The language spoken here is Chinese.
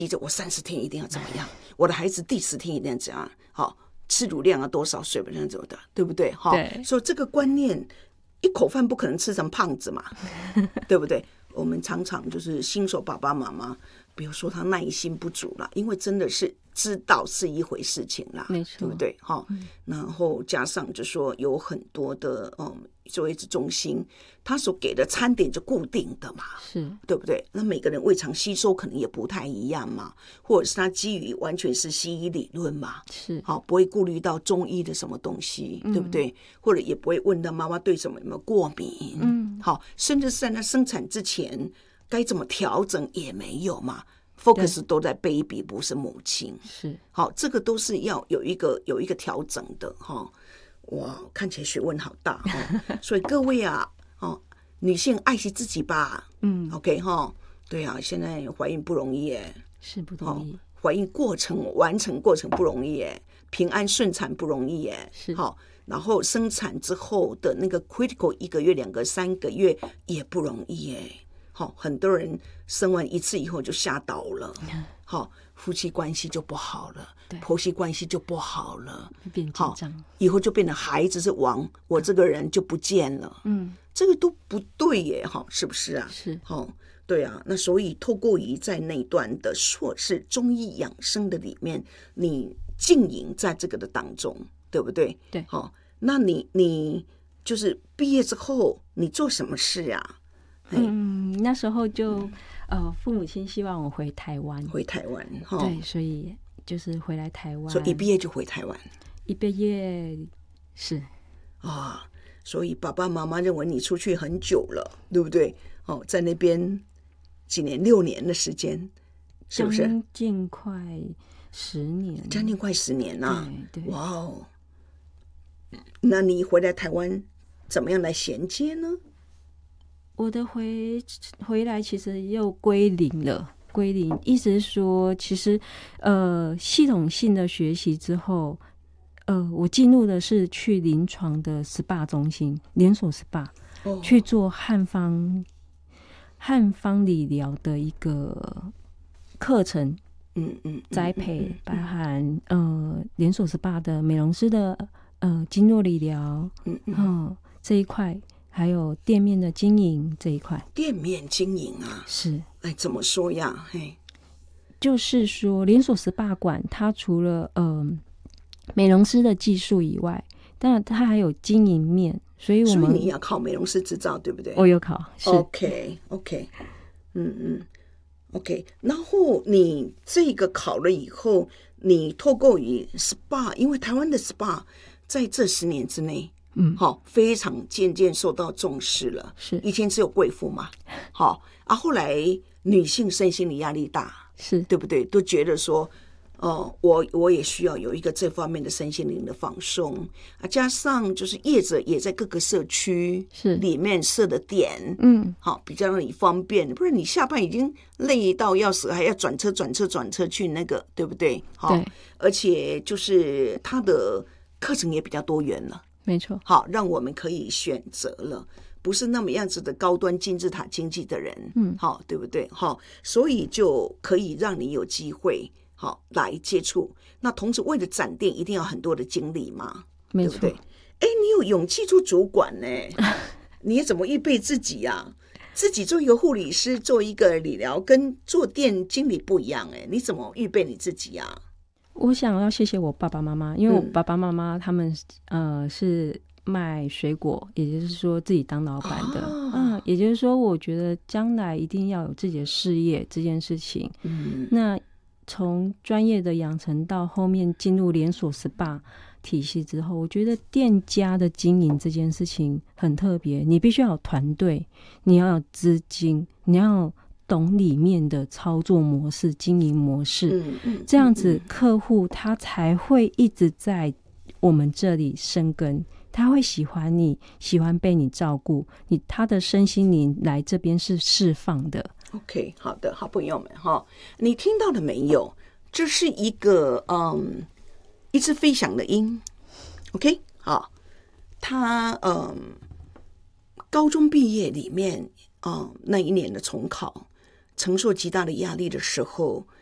急着我30天一定要怎么样，我的孩子第10天一定要怎样，好，吃乳量要多少，水分量怎么的，对不对？ 对， 所以这个观念，一口饭不可能吃成胖子嘛，对不对？我们常常就是新手爸爸妈妈，比如说他耐心不足啦，因为真的是知道是一回事情啦， 没错， 对不对？然后加上就说有很多的坐月子中心，他所给的餐点就固定的嘛， 是对不对？那每个人胃肠吸收可能也不太一样嘛，或者是他基于完全是西医理论嘛， 是好，不会顾虑到中医的什么东西，对不对？或者也不会问到妈妈对什么有没有过敏，好，甚至是在他生产之前该怎么调整也没有嘛。focus 都在 baby 不是母亲， 是好，这个都是要有一个调整的哈。哇，看起来学问好大哈，所以各位啊，女性爱惜自己吧，OK 哈，对啊，现在怀孕不容易耶， 是不容易， 怀孕完成过程不容易耶，平安顺产不容易耶， 是好，然后生产之后的那个 critical 1个月、2个、3个月也不容易耶。好，很多人生完1次以后就吓倒了，好，夫妻关系就不好了，婆媳关系就不好了， 变紧张， 以后就变成孩子是王，我这个人就不见了，这个都不对耶，是不是啊？ 是， 对啊，那所以透过于在那段的硕士中医养生的里面，你经营在这个的当中，对不对？ 对， 那你就是毕业之后你做什么事啊？ 那时候就父母亲希望我回台湾， 对， 所以就是回来台湾， 所以一毕业就回台湾， 一毕业是所以爸爸妈妈认为你出去很久了，对不对？在那边几年，6年的时间，是不是？ 将近快10年， 将近快10年啊！ 对， 哇哦！那你回来台湾怎么样来衔接呢？ 我的回来其实又归零了，意思是说，其实系统性的学习之后，我进入的是去临床的 SPA 中心，连锁 SPA，去做汉方理疗的一个课程，栽培，包含连锁 SPA 的美容师的经络理疗，这一块。还有店面的经营这一块， 店面经营啊， 是， 怎么说呀？ 就是说连锁SPA馆，它除了美容师的技术以外，当然它还有经营面，所以你要考美容师执照，对不对？ 我有考，是 OK， OK， 然后你这个考了以后，你透过于 SPA， 因为台湾的 SPA 在这10年之内。非常渐渐受到重视了。 是， 以前只有贵妇嘛，后来女性身心理压力大， 是对不对？都觉得说，我也需要有一个这方面的身心灵的放松加上就是业者也在各个社区是里面设的点，比较让你方便，不然你下班已经累到要死，还要转车去那个，对不对？ 对， 而且就是他的课程也比较多元了。 没错， 好，让我们可以选择了，不是那么样子的高端金字塔经济的人，好，对不对？所以就可以让你有机会，来接触。那同时为了展店，一定要很多的精力嘛， 没错， 对不对？你有勇气做主管呢？你怎么预备自己啊？自己做一个护理师，做一个理疗，跟做店经理不一样你怎么预备你自己啊？ 我想要谢谢我爸爸妈妈，因为我爸爸妈妈他们是卖水果，也就是说自己当老板的，也就是说我觉得将来一定要有自己的事业这件事情。那从专业的养成到后面进入连锁 SPA 体系之后，我觉得店家的经营这件事情很特别，你必须要有团队，你要有资金，你要懂里面的操作模式、经营模式，这样子客户他才会一直在我们这里生根，他会喜欢你，喜欢被你照顾，他的身心灵来这边是释放的。 OK， 好的，好朋友们你听到了没有？这是一个一只飞翔的鹰 ，OK， 好，他高中毕业里面那一年的重考。承受极大的压力的时候，